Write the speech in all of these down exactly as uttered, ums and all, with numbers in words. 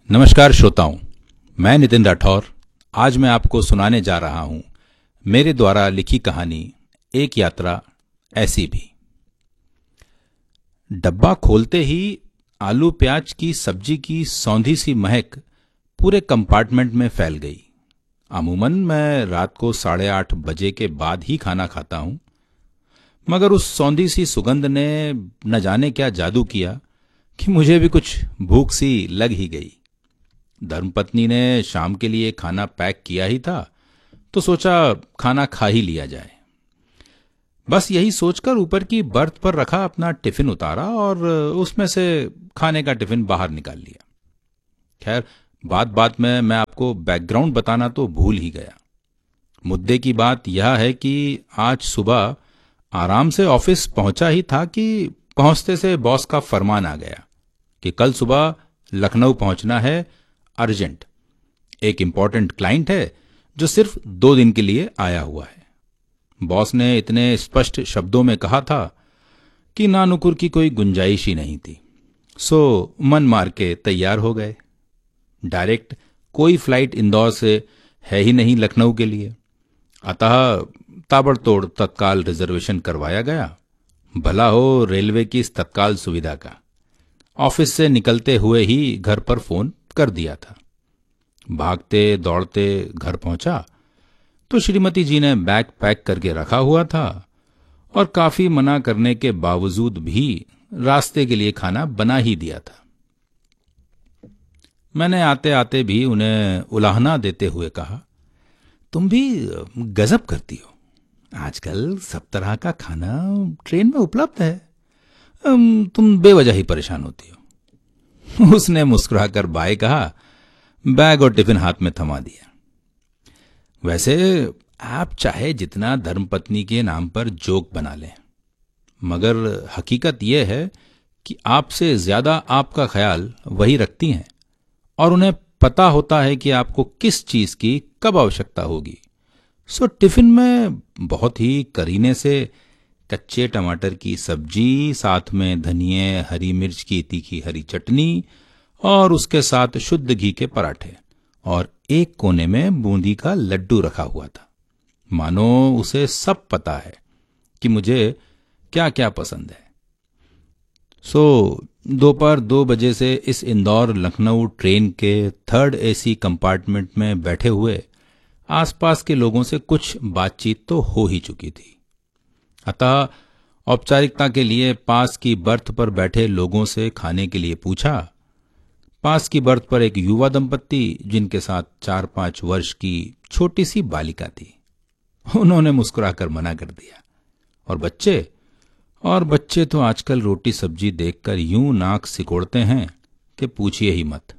नमस्कार श्रोताओं, मैं नितिन राठौर। आज मैं आपको सुनाने जा रहा हूं मेरे द्वारा लिखी कहानी एक यात्रा ऐसी भी। डब्बा खोलते ही आलू प्याज की सब्जी की सौंधी सी महक पूरे कंपार्टमेंट में फैल गई। अमूमन मैं रात को साढ़े आठ बजे के बाद ही खाना खाता हूं, मगर उस सौंधी सी सुगंध ने न जाने क्या जादू किया कि मुझे भी कुछ भूख सी लग ही गई। धर्मपत्नी ने शाम के लिए खाना पैक किया ही था, तो सोचा खाना खा ही लिया जाए। बस यही सोचकर ऊपर की बर्थ पर रखा अपना टिफिन उतारा और उसमें से खाने का टिफिन बाहर निकाल लिया। खैर, बात बात में मैं आपको बैकग्राउंड बताना तो भूल ही गया। मुद्दे की बात यह है कि आज सुबह आराम से ऑफिस पहुंचा ही था कि पहुंचते से बॉस का फरमान आ गया कि कल सुबह लखनऊ पहुंचना है, अर्जेंट। एक इंपॉर्टेंट क्लाइंट है जो सिर्फ दो दिन के लिए आया हुआ है। बॉस ने इतने स्पष्ट शब्दों में कहा था कि नानुकुर की कोई गुंजाइश ही नहीं थी। सो मन मार के तैयार हो गए। डायरेक्ट कोई फ्लाइट इंदौर से है ही नहीं लखनऊ के लिए, अतः ताबड़तोड़ तत्काल रिजर्वेशन करवाया गया। भला हो रेलवे की इस तत्काल सुविधा का। ऑफिस से निकलते हुए ही घर पर फोन कर दिया था। भागते दौड़ते घर पहुंचा तो श्रीमती जी ने बैग पैक करके रखा हुआ था और काफी मना करने के बावजूद भी रास्ते के लिए खाना बना ही दिया था। मैंने आते आते भी उन्हें उलाहना देते हुए कहा, तुम भी गजब करती हो, आजकल सब तरह का खाना ट्रेन में उपलब्ध है, तुम बेवजह ही परेशान होती हो। उसने मुस्कुराकर बाय कहा, बैग और टिफिन हाथ में थमा दिया। वैसे आप चाहे जितना धर्मपत्नी के नाम पर जोक बना लें, मगर हकीकत यह है कि आपसे ज्यादा आपका ख्याल वही रखती हैं और उन्हें पता होता है कि आपको किस चीज की कब आवश्यकता होगी। सो टिफिन में बहुत ही करीने से कच्चे टमाटर की सब्जी, साथ में धनिए, हरी मिर्च की तीखी हरी चटनी और उसके साथ शुद्ध घी के पराठे और एक कोने में बूंदी का लड्डू रखा हुआ था। मानो उसे सब पता है कि मुझे क्या क्या पसंद है। सो दोपहर दो बजे से इस इंदौर लखनऊ ट्रेन के थर्ड एसी कंपार्टमेंट में बैठे हुए आसपास के लोगों से कुछ बातचीत तो हो ही चुकी थी। अतः औपचारिकता के लिए पास की बर्थ पर बैठे लोगों से खाने के लिए पूछा। पास की बर्थ पर एक युवा दंपत्ति, जिनके साथ चार पांच वर्ष की छोटी सी बालिका थी, उन्होंने मुस्कुराकर मना कर दिया। और बच्चे और बच्चे तो आजकल रोटी सब्जी देखकर यूं नाक सिकोड़ते हैं कि पूछिए ही मत।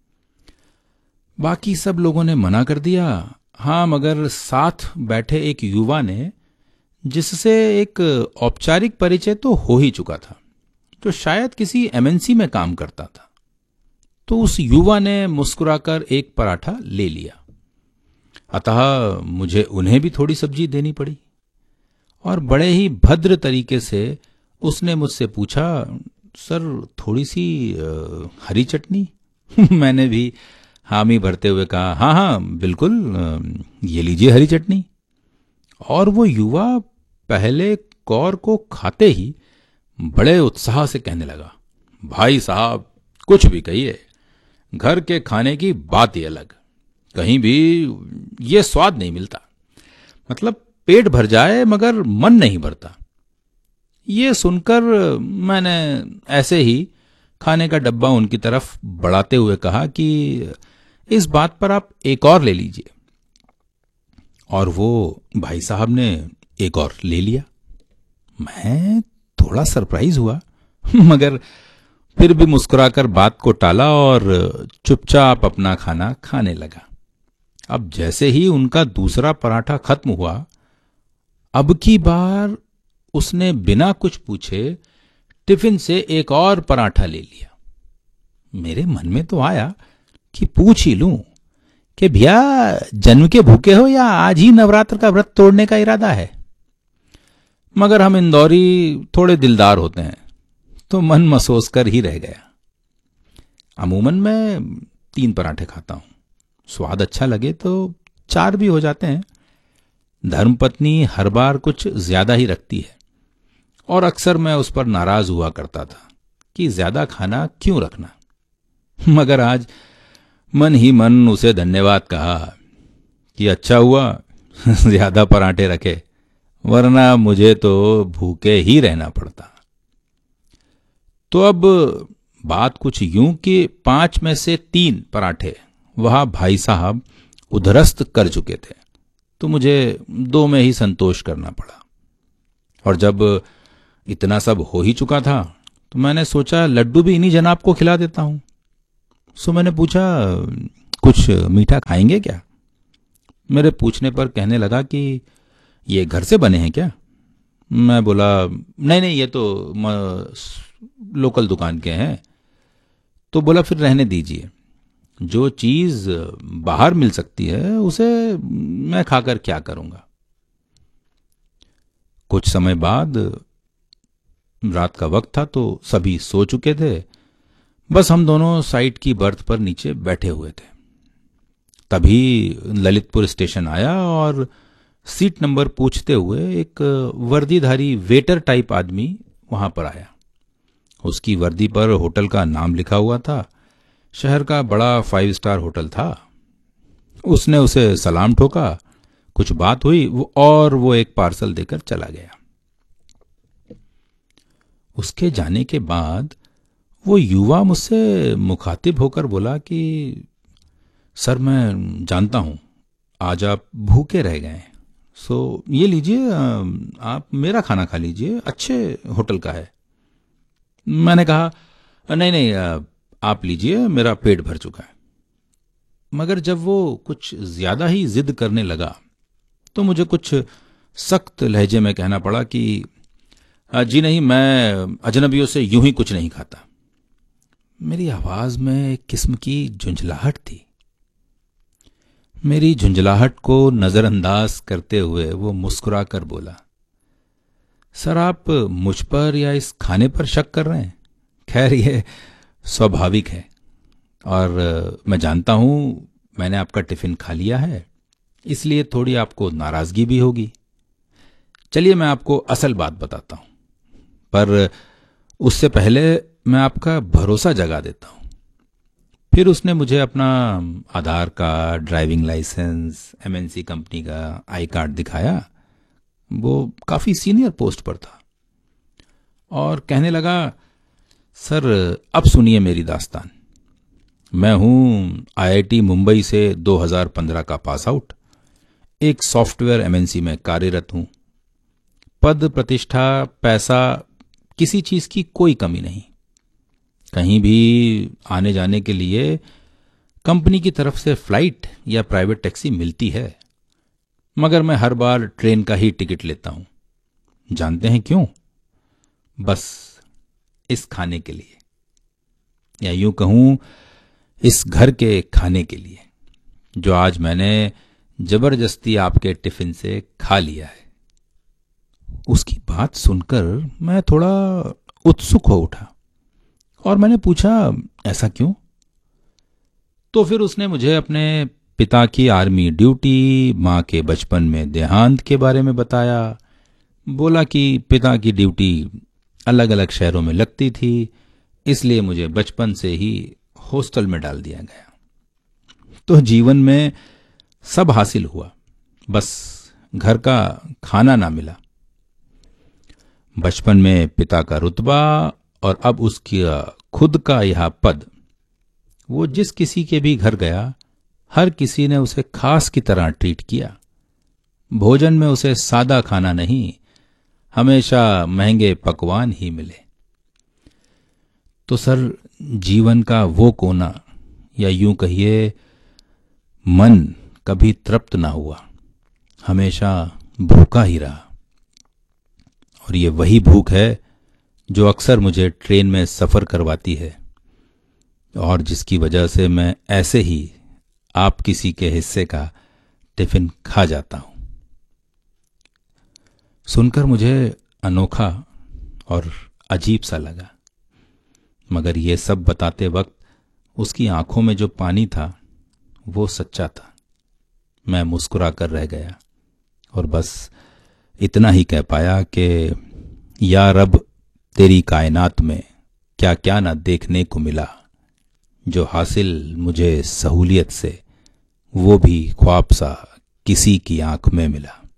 बाकी सब लोगों ने मना कर दिया। हाँ, मगर साथ बैठे एक युवा ने, जिससे एक औपचारिक परिचय तो हो ही चुका था, जो शायद किसी एमएनसी में काम करता था, तो उस युवा ने मुस्कुराकर एक पराठा ले लिया। अतः मुझे उन्हें भी थोड़ी सब्जी देनी पड़ी और बड़े ही भद्र तरीके से उसने मुझसे पूछा, सर थोड़ी सी आ, हरी चटनी? मैंने भी हामी भरते हुए कहा, हाँ हाँ बिल्कुल, आ, ये लीजिए हरी चटनी। और वो युवा पहले कौर को खाते ही बड़े उत्साह से कहने लगा, भाई साहब कुछ भी कहिए, घर के खाने की बात ही अलग, कहीं भी ये स्वाद नहीं मिलता। मतलब पेट भर जाए मगर मन नहीं भरता। ये सुनकर मैंने ऐसे ही खाने का डब्बा उनकी तरफ बढ़ाते हुए कहा कि इस बात पर आप एक और ले लीजिए। और वो भाई साहब ने एक और ले लिया। मैं थोड़ा सरप्राइज हुआ, मगर फिर भी मुस्कुराकर बात को टाला और चुपचाप अपना खाना खाने लगा। अब जैसे ही उनका दूसरा पराठा खत्म हुआ, अब की बार उसने बिना कुछ पूछे टिफिन से एक और पराठा ले लिया। मेरे मन में तो आया कि पूछ ही लूं कि भैया जन्म के भूखे हो या आज ही नवरात्र का व्रत तोड़ने का इरादा है। मगर हम इंदौरी थोड़े दिलदार होते हैं, तो मन मसोस कर ही रह गया। अमूमन मैं तीन पराठे खाता हूं। स्वाद अच्छा लगे तो चार भी हो जाते हैं। धर्मपत्नी हर बार कुछ ज्यादा ही रखती है और अक्सर मैं उस पर नाराज हुआ करता था कि ज्यादा खाना क्यों रखना। मगर आज मन ही मन उसे धन्यवाद कहा कि अच्छा हुआ ज्यादा पराठे रखे, वरना मुझे तो भूखे ही रहना पड़ता। तो अब बात कुछ यूं कि पांच में से तीन पराठे वह भाई साहब उधरस्त कर चुके थे, तो मुझे दो में ही संतोष करना पड़ा। और जब इतना सब हो ही चुका था तो मैंने सोचा लड्डू भी इन्हीं जनाब को खिला देता हूं। सो मैंने पूछा, कुछ मीठा खाएंगे क्या? मेरे पूछने पर कहने लगा कि ये घर से बने हैं क्या? मैं बोला, नहीं नहीं, ये तो म, लोकल दुकान के हैं। तो बोला, फिर रहने दीजिए, जो चीज बाहर मिल सकती है उसे मैं खाकर क्या करूंगा। कुछ समय बाद, रात का वक्त था तो सभी सो चुके थे, बस हम दोनों साइड की बर्थ पर नीचे बैठे हुए थे। तभी ललितपुर स्टेशन आया और सीट नंबर पूछते हुए एक वर्दीधारी वेटर टाइप आदमी वहां पर आया। उसकी वर्दी पर होटल का नाम लिखा हुआ था। शहर का बड़ा फाइव स्टार होटल था। उसने उसे सलाम ठोका, कुछ बात हुई वो और वो एक पार्सल देकर चला गया। उसके जाने के बाद वो युवा मुझसे मुखातिब होकर बोला कि सर, मैं जानता हूं आज आप भूखे रह गए, सो ये लीजिए, आप मेरा खाना खा लीजिए, अच्छे होटल का है। मैंने कहा, नहीं नहीं, आप लीजिए, मेरा पेट भर चुका है। मगर जब वो कुछ ज्यादा ही जिद करने लगा तो मुझे कुछ सख्त लहजे में कहना पड़ा कि जी नहीं, मैं अजनबियों से यूं ही कुछ नहीं खाता। मेरी आवाज में एक किस्म की झुंझलाहट थी। मेरी झुंझलाहट को नजरअंदाज करते हुए वो मुस्कुरा कर बोला, सर, आप मुझ पर या इस खाने पर शक कर रहे हैं? खैर, ये स्वाभाविक है और मैं जानता हूं मैंने आपका टिफिन खा लिया है, इसलिए थोड़ी आपको नाराजगी भी होगी। चलिए मैं आपको असल बात बताता हूं, पर उससे पहले मैं आपका भरोसा जगा देता हूं। फिर उसने मुझे अपना आधार card, driving licence, MNC company का आई कार्ड दिखाया। वो काफी सीनियर पोस्ट पर था और कहने लगा, सर, अब सुनिए मेरी दास्तान। मैं हूं आईआईटी मुंबई से दो हज़ार पंद्रह का पास आउट, एक सॉफ्टवेयर एमएनसी में कार्यरत हूं। पद, प्रतिष्ठा, पैसा, किसी चीज की कोई कमी नहीं। कहीं भी आने जाने के लिए कंपनी की तरफ से फ्लाइट या प्राइवेट टैक्सी मिलती है, मगर मैं हर बार ट्रेन का ही टिकट लेता हूं। जानते हैं क्यों? बस इस खाने के लिए, या यूं कहूं इस घर के खाने के लिए, जो आज मैंने जबरदस्ती आपके टिफिन से खा लिया है। उसकी बात सुनकर मैं थोड़ा उत्सुक हो उठा और मैंने पूछा, ऐसा क्यों? तो फिर उसने मुझे अपने पिता की आर्मी ड्यूटी, मां के बचपन में देहांत के बारे में बताया। बोला कि पिता की ड्यूटी अलग अलग शहरों में लगती थी, इसलिए मुझे बचपन से ही हॉस्टल में डाल दिया गया। तो जीवन में सब हासिल हुआ, बस घर का खाना ना मिला। बचपन में पिता का रुतबा और अब उसकी खुद का यह पद। वो जिस किसी के भी घर गया, हर किसी ने उसे खास की तरह ट्रीट किया। भोजन में उसे सादा खाना नहीं, हमेशा महंगे पकवान ही मिले। तो सर, जीवन का वो कोना, या यूं कहिए मन, कभी तृप्त ना हुआ, हमेशा भूखा ही रहा। और ये वही भूख है जो अक्सर मुझे ट्रेन में सफर करवाती है और जिसकी वजह से मैं ऐसे ही आप किसी के हिस्से का टिफिन खा जाता हूं। सुनकर मुझे अनोखा और अजीब सा लगा, मगर ये सब बताते वक्त उसकी आंखों में जो पानी था वो सच्चा था। मैं मुस्कुरा कर रह गया और बस इतना ही कह पाया कि या रब, तेरी कायनात में क्या क्या ना देखने को मिला, जो हासिल मुझे सहूलियत से वो भी ख्वाब सा किसी की आंख में मिला।